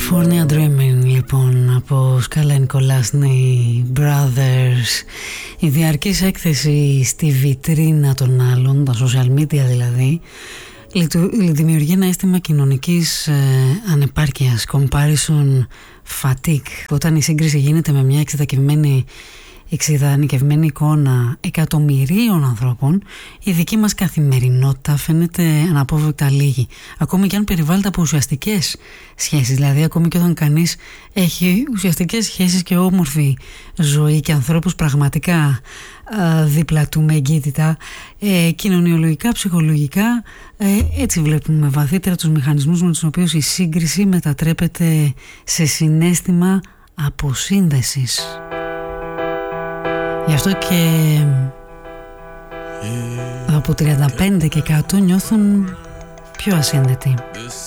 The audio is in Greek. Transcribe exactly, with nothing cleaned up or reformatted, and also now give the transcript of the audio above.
California Dreaming, λοιπόν, από Σκάλα Νικολάσνη Brothers. Η διαρκής έκθεση στη βιτρίνα των άλλων, τα social media δηλαδή, δημιουργεί ένα αίσθημα κοινωνικής ε, ανεπάρκειας, comparison fatigue. Όταν η σύγκριση γίνεται με μια εξειδικευμένη εξειδανικευμένη εικόνα εκατομμυρίων ανθρώπων, η δική μας καθημερινότητα φαίνεται αναπόφευκτα λίγη, ακόμη και αν περιβάλλεται από ουσιαστικές σχέσεις. Δηλαδή ακόμη και όταν κανείς έχει ουσιαστικές σχέσεις και όμορφη ζωή και ανθρώπους πραγματικά α, δίπλα του με εγκύτητα, ε, κοινωνιολογικά, ψυχολογικά, ε, έτσι βλέπουμε βαθύτερα τους μηχανισμούς με τους οποίους η σύγκριση μετατρέπεται σε συναίσθημα αποσύνδεσης. Γι' αυτό και από τριάντα πέντε και κάτω νιώθουν πιο ασύνδετοι.